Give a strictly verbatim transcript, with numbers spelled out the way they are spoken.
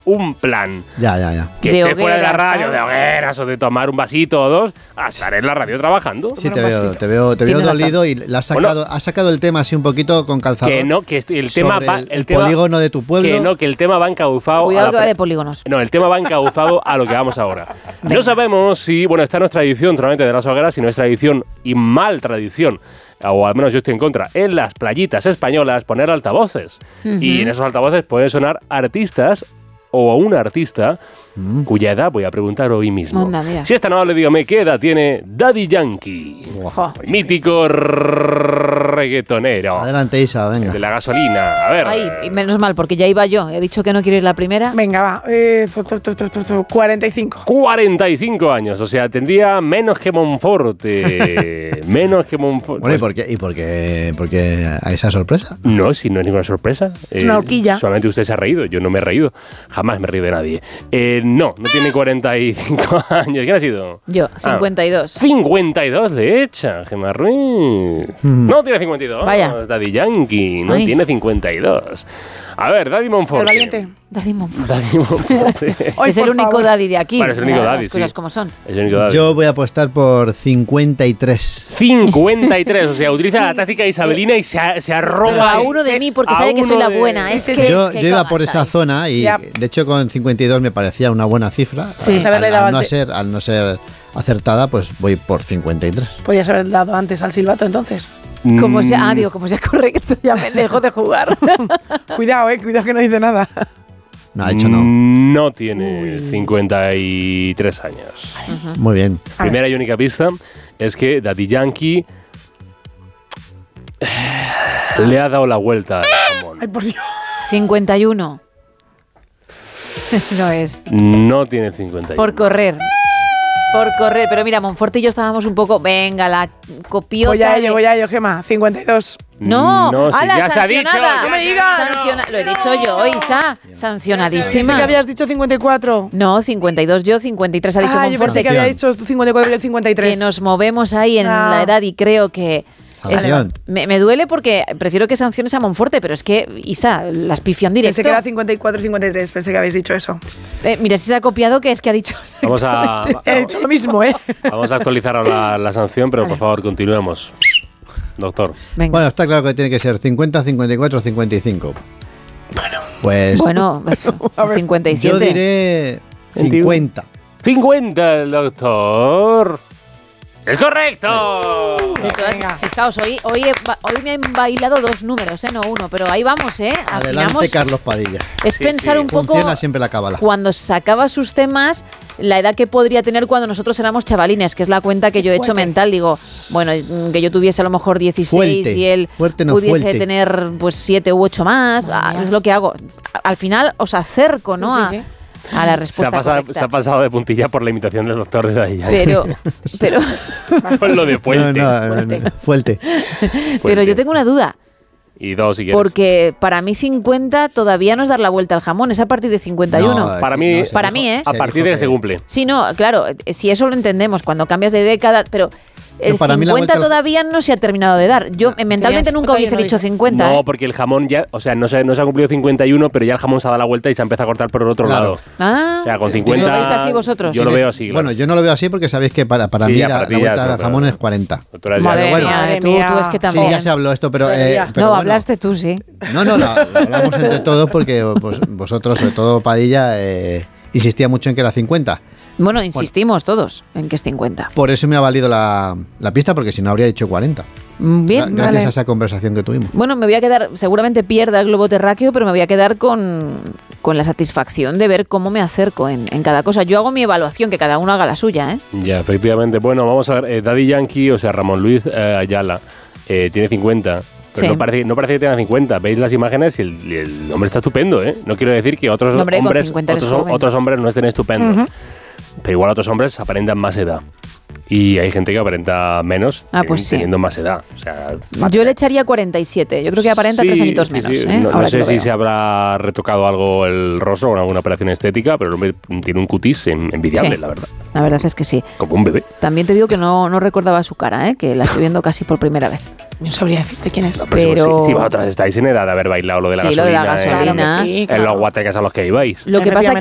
un plan. Ya, ya, ya. Que De esté fuera de la hogueras, radio, ¿no? de hogueras o de tomar un vasito o dos, a estar en la radio trabajando. Sí, te veo, te veo, te veo Tiene dolido y le has sacado, has sacado el tema así un poquito con calzador. Que no, que este- el tema sobre va, el, el el tema, polígono de tu pueblo. que no, que el tema va encauzado. Cuidado a que la va pre- de polígonos. No, el tema va encauzado a lo que vamos ahora. No sabemos si, bueno, esta no es tradición solamente de las hogueras, sino es tradición y mal tradición, o al menos yo estoy en contra, en las playitas españolas poner altavoces. Ujú. Y en esos altavoces pueden sonar artistas o a un artista Mm. cuya edad voy a preguntar hoy mismo. Anda, mira. Si esta no le dígame qué edad tiene Daddy Yankee, Jo. mítico reggaetonero Adelante, Isa, venga. de la gasolina. A ver. Ay, y menos mal, porque ya iba yo. He dicho que no quiero ir la primera. Venga, va. Eh, tu, tu, tu, tu, tu, cuarenta y cinco. cuarenta y cinco años, o sea, tendría menos que Monforte. menos que Monforte. Bueno, ¿y por qué, y por qué, por qué a esa sorpresa? No, si no es ninguna sorpresa. Es una horquilla. Solamente usted se ha reído, yo no me he reído. Jamás me he reído de nadie. Eh, no, no tiene cuarenta y cinco años. ¿Quién ha sido? Yo, Ah, cincuenta y dos. cincuenta y dos le echa, Gemma Ruiz. No tiene cincuenta y dos. Vaya. Daddy Yankee, no Ay. tiene cincuenta y dos. A ver, Daddy Monforte. El valiente. Daddy Monfort. Daddy Monforte. Ay, Es el por único favor. daddy de aquí. Vale, es el único Las daddy, cosas sí. como son. Es el único Daddy. Yo voy a apostar por cincuenta y tres. cincuenta y tres, o sea, utiliza la táctica isabelina y se, a- se arroga Pero a uno de mí porque a sabe que soy uno la de- buena. Sí, Es sí, que sí. Yo, es que yo iba ¿cómo por esa estáis? zona y Ya. de hecho con cincuenta y dos me parecía una buena cifra. Sí. Pues haberle al, dado al no antes. ser, al no ser acertada, pues voy por cincuenta y tres. Podías haber dado antes al silbato entonces. Como sea, ah, Mm, digo, como sea correcto, ya me dejo de jugar. Cuidado, eh, cuidado que no dice nada. No, ha dicho no. No tiene cincuenta y tres años. Muy bien. A ver. Primera y única pista es que Daddy Yankee le ha dado la vuelta al jamón. Ay, por Dios. cincuenta y uno. No es. No tiene cincuenta y uno. Por correr. Por correr. Pero mira, Monforte y yo estábamos un poco. Venga, la copiota. Voy a ello, de- voy a ello, Gema. cincuenta y dos. No, No, sí, ala, ya se ha dicho. sancionada. ya- No me digas. Sanciona- Lo he dicho yo, Isa. Pensé Sancionadísima. que habías dicho cincuenta y cuatro. No, cincuenta y dos yo, cincuenta y tres ha dicho Ah, yo pensé Monforte. que había dicho cincuenta y cuatro y el cincuenta y tres. Que nos movemos ahí en Ah. la edad y creo que... Sanción. es- me, me duele porque prefiero que sanciones a Monforte, pero es que, Isa, las pifian directo. Pensé que era cincuenta y cuatro y cincuenta y tres. Pensé que habéis dicho eso. Eh, mira, si se ha copiado, que es que ha dicho... Vamos a, He dicho lo mismo, ¿eh? vamos a actualizar ahora la, la sanción, pero por favor continuemos. Doctor. Venga. Bueno, está claro que tiene que ser cincuenta, cincuenta y cuatro, cincuenta y cinco. Bueno, pues Bueno, cincuenta y siete. yo diré cincuenta. cincuenta, el doctor. ¡Es correcto! De todas- Venga. fijaos, hoy, hoy, he ba- hoy me han bailado dos números, ¿eh? No uno, pero ahí vamos, ¿eh? Adelante, Afinamos. Carlos Padilla. Es Sí, pensar sí. un poco Funciona siempre la cábala. cuando sacaba sus temas, la edad que podría tener cuando nosotros éramos chavalines, que es la cuenta que yo he hecho Fuerte. mental. Digo, bueno, mm, que yo tuviese a lo mejor dieciséis Fuerte. y él Fuerte, no pudiese fuerte. tener pues siete u ocho más. Madre Ah, mía. es lo que hago. Al final os acerco, ¿no? Sí, a, sí, sí. a la Se ha, respuesta pasado, correcta. se ha pasado de puntilla por la imitación del doctor de ahí. Pero, pero, Por lo de puente. No, no, no, no, fuerte. pero yo tengo una duda. Y dos, si quieres. Porque para mí cincuenta todavía no es dar la vuelta al jamón, es a partir de cincuenta y uno. No, Para sí, mí- no, se para dijo- mí, ¿eh? A se partir dijo de que se cumple. Sí, no, claro, eh, si eso lo entendemos, cuando cambias de década, pero el No, para mí la cincuenta vuelta al- todavía no se ha terminado de dar. Yo eh, mentalmente Tenía nunca hubiese cincuenta y uno, dicho cincuenta. No, ¿eh? porque el jamón ya, o sea, no se, no se ha cumplido cincuenta y uno, pero ya el jamón se ha dado la vuelta y se empieza a cortar por el otro Claro. lado. Ah, O sea, con ¿Lo cincuenta. veis así vosotros? Yo lo Tienes- veo así. Claro. Bueno, yo no lo veo así porque sabéis que para, para Sí, mí ya, la, para ti la ya, vuelta claro, al claro. jamón es cuarenta. Doctora, ya- madre bueno. mía, eh, tú, Madre tú es que mía. también. Sí, ya se habló esto, pero... Madre eh, mía. pero no, bueno. hablaste tú, sí. No, no, lo, lo hablamos entre todos porque vos- vosotros, sobre todo Padilla, eh, insistía mucho en que era cincuenta. Bueno, insistimos todos en que es cincuenta. Por eso me ha valido la, la pista, porque si no habría dicho cuarenta. Mm, Gra- Bien, Gracias vale. a esa conversación que tuvimos. Bueno, me voy a quedar, seguramente pierda el globo terráqueo, pero me voy a quedar con, con la satisfacción de ver cómo me acerco en, en cada cosa. Yo hago mi evaluación, que cada uno haga la suya, ¿eh? Ya, efectivamente. Bueno, vamos a ver. eh, Daddy Yankee, o sea, Ramón Luis eh, Ayala, eh, tiene cincuenta. Pero Sí. no, parece, no parece que tenga cincuenta. Veis las imágenes y el, y el hombre está estupendo, ¿eh? No quiero decir que otros No, hombre, con hombres cincuenta eres otros, joven. otros hombres no estén estupendos. Pero igual otros hombres aparentan más edad. Y hay gente que aparenta menos Ah, pues sí. teniendo más edad. O sea, Yo le echaría cuarenta y siete. Yo creo que aparenta sí, tres añitos sí, menos, sí. ¿eh? No, no Ahora que sé lo si veo. se habrá retocado algo el rostro con alguna operación estética, pero el hombre tiene un cutis en- envidiable, Sí. la verdad. La verdad es que sí. Como un bebé. También te digo que no, no recordaba su cara, ¿eh? Que la estoy viendo casi por primera vez. No sabría decirte quién es. Pero, Pero- si, si vosotros estáis en edad de haber bailado lo de la Sí, lo de gasolina, la en- gasolina. Claro que sí, en, claro. los guateques a los que ibais. Lo que pasa